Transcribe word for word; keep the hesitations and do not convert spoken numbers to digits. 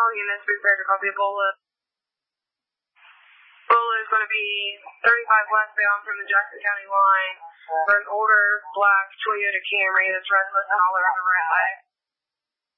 All units prepared to copy Ebola. Ebola is going to be thirty-five westbound from the Jackson County line for an older black Toyota Camry that's restless and all around the red light.